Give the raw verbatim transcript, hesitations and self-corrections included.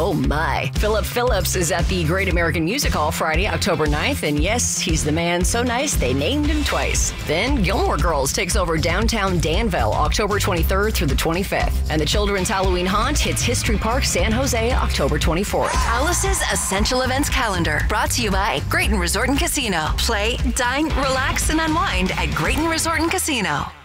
Oh my. Philip Phillips is at the Great American Music Hall Friday, October ninth, and yes, he's the man so nice they named him twice. Then Gilmore Girls takes over downtown Danville, October twenty-third through the twenty-fifth. And the Children's Halloween Haunt hits History Park, San Jose, October twenty-fourth. Alice's Essential Events Calendar, brought to you by Grayton Resort and Casino. Play, dine, relax, and unwind at Grayton Resort and Casino.